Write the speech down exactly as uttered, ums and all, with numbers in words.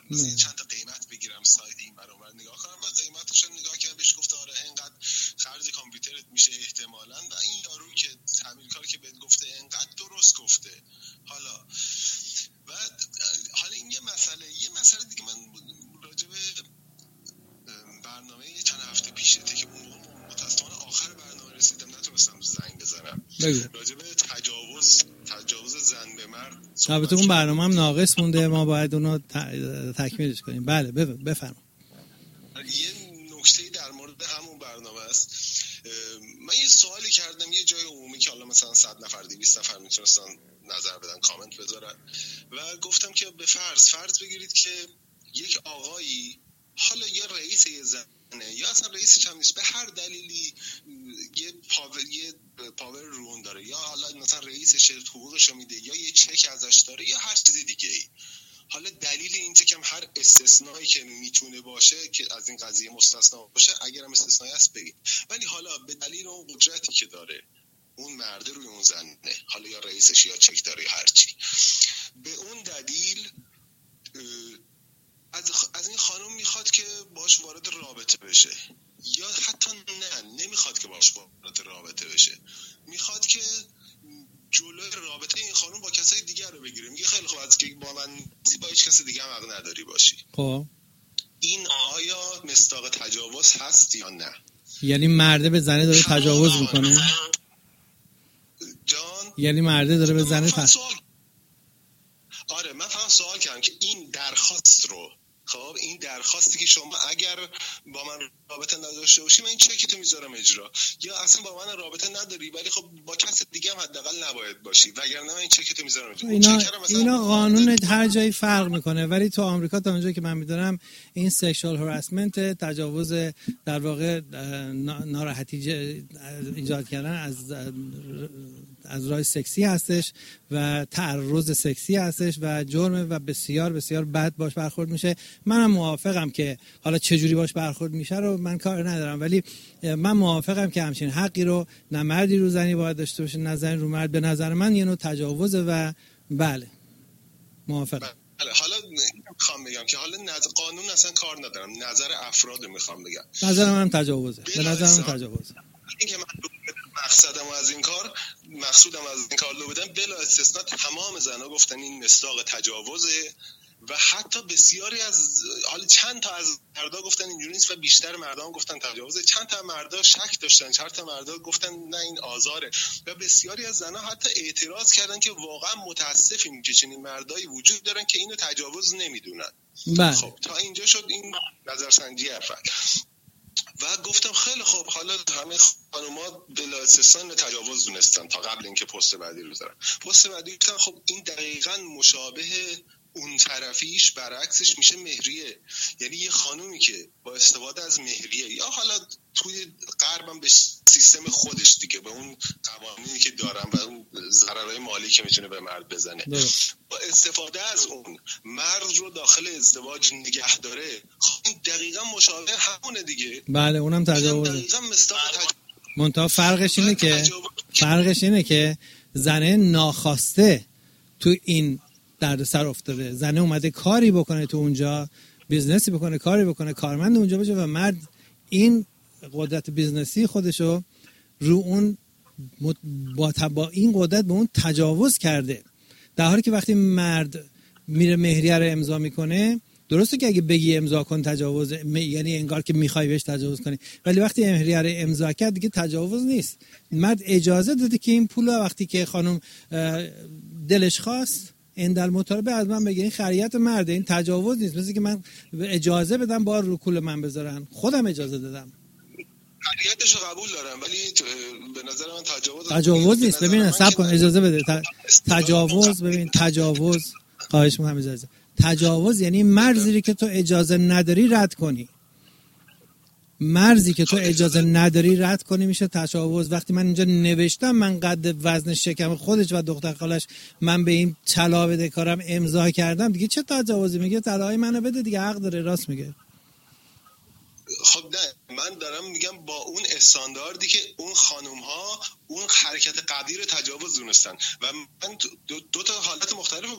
مثلا چند تا قیمت بگیرم سایت این برابر نگاه کنم و قیمتش رو نگاه کردم، بهش گفته آره اینقدر خرج کامپیوترت میشه احتمالاً، و این یارو که تعمیرکار که بهت گفته اینقدر درست گفته. حالا و حالا این یه مسئله یه مسئله دیگه، من راجع به برنامه چند هفته پیشه که اون موقع متأسفانه آخر برنامه رسیدم نتونستم زنگ بزنم، راجع به تجاوز تجاوز زن به مرد. البته اون برنامه هم ناقص مونده، ما باید اونو تکمیلش کنیم. بله بفرمایید. یه نکته در مورد همون برنامه است. من یه سوالی کردم یه جای عمومی که حالا مثلا صد نفر دویست نفر میتونستن نظر بدن، کامنت بذارن، و گفتم که به فرض فرض بگیرید که یک آقایی، حالا یا رئیس یه زنه یا اصلا رئیسش هم نیست، به هر دلیلی یه پاور یه پاور رون داره، یا حالا مثلا رئیسش حقوقشو میده یا یه چک ازش داره یا هر چیز دیگه ای. حالا دلیل این که هر استثنایی که میتونه باشه که از این قضیه مستثنا باشه، اگر هم استثنایی هست بگید، ولی حالا به دلیل اون قدرتی که داره اون مرده روی اون زنه، حالا یا رئیسش یا چک داره یا هر چی، به اون دلیل از از این خانم میخواد که باش وارد رابطه بشه، یا حتی نه نمیخواد که باش وارد رابطه بشه، میخواد که جلوی رابطه این خانم با کسای دیگر رو بگیره. میگه خیلی خوب، از که با من با هیچ کس دیگه هم حق نداری باشی. خب این آیا مصداق تجاوز هست یا نه؟ یعنی مرده به زنه داره تجاوز میکنه؟ جان؟ یعنی مرده داره به زنه تجاوز؟ آره، من فقط سوال کردم که این درخواست رو، خب این درخواستی که شما اگر با من رابطه نداشته باشی من این چکتو میذارم اجرا، یا اصلا با من رابطه نداری ولی خب با کس دیگه هم حداقل نباید باشی، وگرنه من این چکتو میذارم اجرا. اینا اینا قانون هر جایی فرق میکنه، ولی تو آمریکا تا اونجایی که من میدونم این سکشوال هراسمنت، تجاوز در واقع ناراحتی ایجاد کردن از از راه سکسی هستش و تعرض سکسی هستش و جرمه و بسیار بسیار بد باش برخورد میشه. منم موافقم که حالا چه جوری باش برخورد میشه رو من کار ندارم، ولی من موافقم که همچین حقی رو نه مردی رو زنی باید داشته باشه نه زنی رو مرد. به نظر من یه نوع تجاوزه و بله موافقم. بله، حالا میخوام بگم که حالا نظر قانون اصلا کار ندارم، نظر افراد میخوام بگم. نظر منم تجاوزه. به نظر من تجاوزه. اینکه من مقصدم از این کار مقصودم از این کار رو بدم، بلا استثناء تمام زنها گفتن این مصداق تجاوزه، و حتی بسیاری از حالا چند تا از مردا گفتن اینجوری نیست و بیشتر مردا هم گفتن تجاوزه. چند تا مردا شک داشتن، چند تا مردا گفتن نه این آزاره، و بسیاری از زنها حتی اعتراض کردن که واقعا متاسفیم که چنین مردایی وجود دارن که اینو تجاوز نمیدونن. بله. خب تا اینجا شد این نظرسنجی اول، و گفتم خیلی خوب، حالا همه خانوما بلا استثنا تجاوز دونستن تا قبل اینکه پست بعدی رو بذارن. پست بعدی گفتن خب این دقیقاً مشابه اون طرفیش برعکسش میشه مهریه، یعنی یه خانومی که با استفاده از مهریه، یا حالا توی غربم به سیستم خودش دیگه، به اون قوانینی که دارن و اون ضررهای مالی که میتونه به مرد بزنه، با استفاده از اون مرد رو داخل ازدواج نگه داره، خب این دقیقاً مشابه همونه دیگه. بله اونم تجاوزه. دقیقاً مصداق تجاوز. منتها فرقش اینه که فرقش اینه که زنه ناخواسته تو این دردسر افتاده، زنه اومده کاری بکنه تو اونجا، بیزنسی بکنه، کاری بکنه، کارمند اونجا باشه، و مرد این قدرت بیزنسی خودشو رو اون با, با این قدرت به اون تجاوز کرده. در حالی که وقتی مرد میره مهریه رو امضا میکنه، درسته که اگه بگی امضا کن تجاوز، یعنی انگار که میخوای بهش تجاوز کنی، ولی وقتی مهریه رو امضا کرد دیگه تجاوز نیست. مرد اجازه داده که این پول وقتی که خانم دلش خواست این در مطالبه از من بگه این خریت مرده، این تجاوز نیست. مثل که من اجازه بدم بار رو کول من بذارن، خودم اجازه دادم، خریتش رو قبول دارم، ولی به نظر من تجاوز تجاوز نیست. ببین صبر کن اجازه بده. تجاوز ببین تجاوز خواهش می‌کنم اجازه. تجاوز یعنی مرزی که تو اجازه نداری رد کنی. مرزی که تو اجازه نداری رد کنی میشه تجاوز. وقتی من اینجا نوشتم من قد وزن شکم خودش و دختر خالش من به این طلا بده کارم امضا کردم، دیگه چه تجاوزی؟ میگه طلای منو بده دیگه، حق داره، راست میگه. خب نه، من دارم میگم با اون استانداردی که اون خانوم ها اون حرکت قبلی رو تجاوز دونستن، و من دو, دو تا حالت مختلف